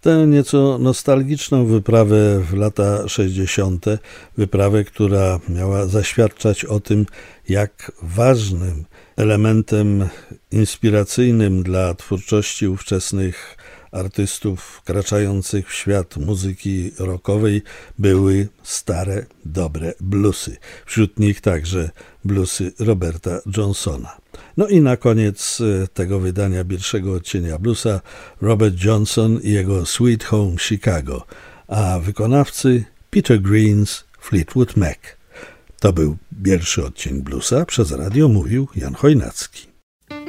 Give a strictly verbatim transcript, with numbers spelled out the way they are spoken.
Tę nieco nostalgiczną wyprawę w lata sześćdziesiąte, wyprawę, która miała zaświadczać o tym, jak ważnym elementem inspiracyjnym dla twórczości ówczesnych artystów wkraczających w świat muzyki rockowej były stare, dobre bluesy. Wśród nich także bluesy Roberta Johnsona. No i na koniec tego wydania pierwszego odcienia bluesa Robert Johnson i jego Sweet Home Chicago, a wykonawcy Peter Green's Fleetwood Mac. To był pierwszy odcień bluesa, przez radio mówił Jan Chojnacki.